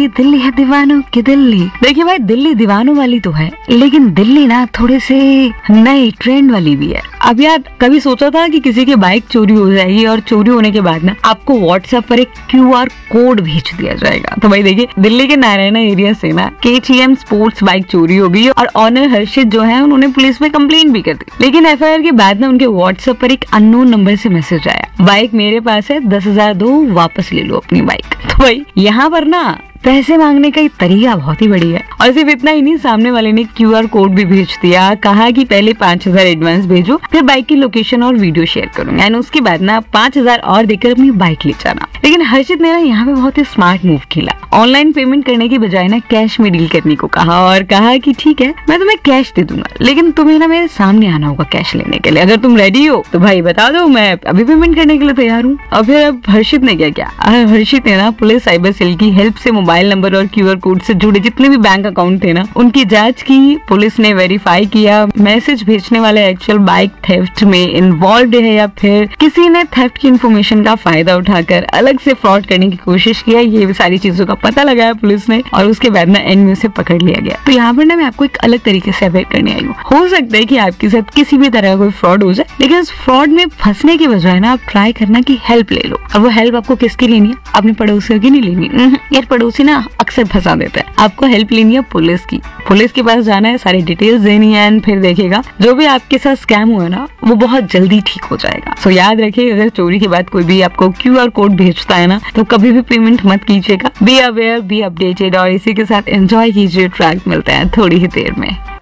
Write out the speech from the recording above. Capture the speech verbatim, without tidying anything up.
दिल्ली दिल्ली है दीवानों की दिल्ली। देखिए भाई, दिल्ली दीवानों वाली तो है, लेकिन दिल्ली ना थोड़े से नए ट्रेंड वाली भी है। अब यार, कभी सोचा था कि किसी की बाइक चोरी हो जाएगी और चोरी होने के बाद ना आपको व्हाट्सएप पर एक क्यू आर कोड भेज दिया जाएगा। तो भाई देखिए, दिल्ली के नारायणा एरिया से ना के टी एम स्पोर्ट्स बाइक चोरी हो गई और ऑनर हर्षित जो है उन्होंने पुलिस में कंप्लेंट भी कर दी। लेकिन एफ आई आर के बाद ना उनके व्हाट्सएप पर एक अननोन नंबर से मैसेज आया, बाइक मेरे पास है, दस हजार दो, वापस ले लो अपनी बाइक। तो भाई यहाँ पर ना पैसे मांगने का तरीका बहुत ही बढ़िया है। और सिर्फ इतना ही नहीं, सामने वाले ने क्यू आर कोड भी भेज दिया, कहा कि पहले पांच हजार एडवांस भेजो, फिर बाइक की लोकेशन और वीडियो शेयर करूंगा, एंड उसके बाद ना पांच हजार और देकर अपनी बाइक ले जाना। लेकिन हर्षित ने ना यहाँ पे बहुत ही स्मार्ट मूव खेला। ऑनलाइन पेमेंट करने की बजाय ना कैश में डील करने को कहा और कहा कि ठीक है, मैं तुम्हें कैश दे दूंगा, लेकिन तुम्हें ना मेरे सामने आना होगा कैश लेने के लिए। अगर तुम रेडी हो तो भाई बता दो, मैं अभी पेमेंट करने के लिए तैयार हूँ। और फिर अब हर्षित ने क्या किया, हर्षित ने ना पुलिस साइबर सेल की हेल्प से मोबाइल नंबर और क्यू आर कोड से जुड़े जितने भी बैंक अकाउंट थे ना, उनकी जांच की। पुलिस ने वेरीफाई किया मैसेज भेजने वाले एक्चुअल बाइक थेफ्ट में इन्वॉल्व है या फिर किसी ने थेफ्ट की इन्फॉर्मेशन का फायदा उठाकर अलग से फ्रॉड करने की कोशिश किया। ये सारी चीजों का पता लगाया पुलिस ने और उसके बाद ना एंड में उसे पकड़ लिया गया। तो यहाँ पर ना मैं आपको एक अलग तरीके से अवेयर करने आई हूँ। हो सकता है कि आपके साथ किसी भी तरह का कोई फ्रॉड हो जाए, लेकिन उस फ्रॉड में फंसने की बजाय ना आप ट्राई करना की हेल्प ले लो। और वो हेल्प आपको किसकी लेनी है? अपने पड़ोसियों की नहीं लेनी। यार पड़ोसी ना अक्सर फंसा देता है। आपको हेल्प लेनी है पुलिस की। पुलिस के पास जाना है, सारी डिटेल्स देनी है, एंड फिर देखेगा जो भी आपके साथ स्कैम हुआ ना वो बहुत जल्दी ठीक हो जाएगा। सो याद रखिए, अगर चोरी के बाद कोई भी आपको क्यू आर कोड भेजता है ना, तो कभी भी पेमेंट मत कीजिएगा। बी अवेयर, बी अपडेटेड और इसी के साथ एंजॉय कीजिए ट्रैक। मिलता है थोड़ी ही देर में।